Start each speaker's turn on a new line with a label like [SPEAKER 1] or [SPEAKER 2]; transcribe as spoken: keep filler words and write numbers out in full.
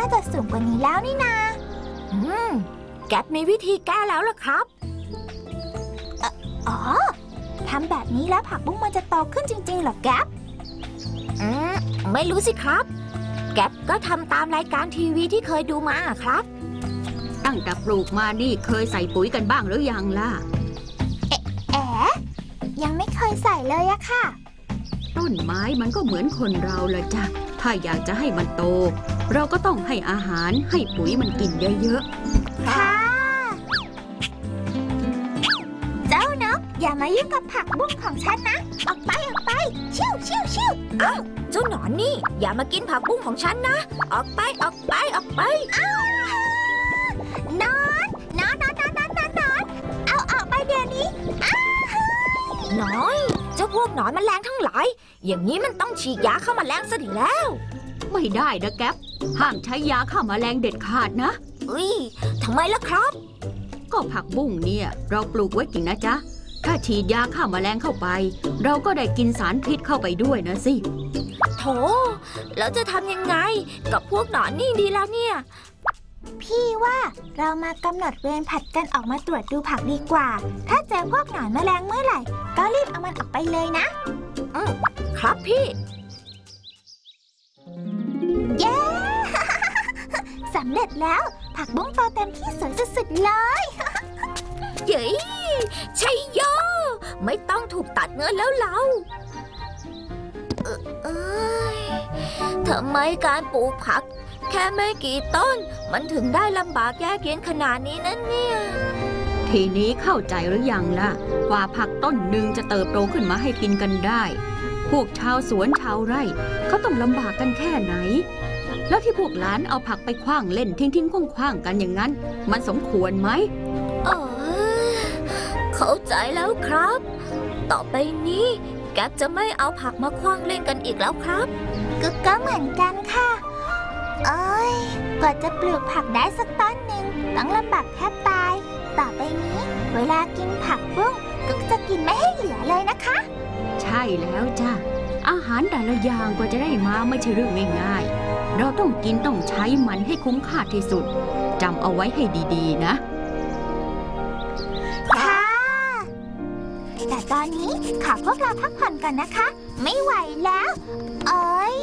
[SPEAKER 1] าจะสูงกว่านี้แล้วนี่นา
[SPEAKER 2] อืมแก๊ปมีวิธีแก้แล้วล่ะครับ
[SPEAKER 1] อ๋อทำแบบนี้แล้วผักบุ้งมันจะโตขึ้นจริงๆเหรอแก๊ป
[SPEAKER 2] อืมไม่รู้สิครับแก๊ปก็ทำตามรายการทีวีที่เคยดูมาครับ
[SPEAKER 3] ตั้งแต่ปลูกมานี่เคยใส่ปุ๋ยกันบ้างหรือยังล่ะ
[SPEAKER 1] แอ๋ยังไม่เคยใส่เลยอะค่ะ
[SPEAKER 3] ต้นไม้มันก็เหมือนคนเราละจ้ะถ้าอยากจะให้มันโตเราก็ต้องให้อาหารให้ปุ๋ยมันกินเยอะ
[SPEAKER 1] ๆค่ะเจ้านกอย่ามายุ่งกับผักบุ้งของฉันนะออกไปออกไปชิวชิวชิว
[SPEAKER 2] อ้าวเจ้าหนอนนี่อย่ามากินผักบุ้งของฉันนะออกไปออกไปออกไป
[SPEAKER 1] นอนนอนนอนนอนนอนนอนนอนเอาออกไปเดี๋ยวนี้
[SPEAKER 2] น้อยเจ้าพวกหนอนแมลงทั้งหลายอย่างนี้มันต้องฉีดยาฆ่าแมลงซะดิแล้ว
[SPEAKER 3] ไม่ได้นะแก๊ปห้ามใช้ยาฆ่าแมลงเด็ดขาดนะ
[SPEAKER 2] อุ้ยทำไมล่ะครับ
[SPEAKER 3] ก็ผักบุ้งเนี่ยเราปลูกไว้จริงนะจ๊ะถ้าฉีดยาฆ่าแมลงเข้าไปเราก็ได้กินสารพิษเข้าไปด้วยนะสิ
[SPEAKER 2] โถแล้วจะทำยังไงกับพวกหนอนนี่ดีแล้วเนี่ย
[SPEAKER 1] พี่ว่าเรามากำหนดเวรผัดกันออกมาตรวจดูผักดีกว่าถ้าเจอพวกหนอนแมลงเมื่อไหร่ก็รีบเอามันออกไปเลยนะ
[SPEAKER 2] อืมครับพี่
[SPEAKER 1] เย้ สำเร็จแล้วผักบุ้งโตเต็มที่สวยสุดๆเลย
[SPEAKER 2] เย้ชัยโยไม่ต้องถูกตัดเงินแล้วเราเออเอ้ยทำไมการปลูกผักแค่ไม่กี่ต้นมันถึงได้ลำบากยากเย็นขนาดนี้นั่นเนี่ย
[SPEAKER 3] ทีนี้เข้าใจหรือยังล่ะกว่าผักต้นหนึ่งจะเติบโตขึ้นมาให้กินกันได้พวกชาวสวนชาวไร่เขาต้องลำบากกันแค่ไหนแล้วที่พวกหลานเอาผักไปขว้างเล่นทิ้งทิ้งคว้างๆกันอย่างนั้นมันสมควรไหม
[SPEAKER 2] เออเข้าใจแล้วครับต่อไปนี้แก๊ปจะไม่เอาผักมาขว้างเล่นกันอีกแล้วครับ
[SPEAKER 1] ก็ก็เหมือนกันค่ะเอ้ยกว่าจะปลูกผักได้สักต้นหนึ่งต้องลำบากแทบตายต่อไปนี้เวลากินผักบุ้งก็จะกินไม่ให้เหลือเลยนะคะ
[SPEAKER 3] ใช่แล้วจ้ะอาหารแต่ละอย่างกว่าจะได้มาไม่ใช่เรื่องง่ายๆเราต้องกินต้องใช้มันให้คุ้มค่าที่สุดจำเอาไว้ให้ดีๆนะ
[SPEAKER 1] ค่ะแต่ตอนนี้ขอพวกเราพักผ่อนก่อนนะคะไม่ไหวแล้วเออ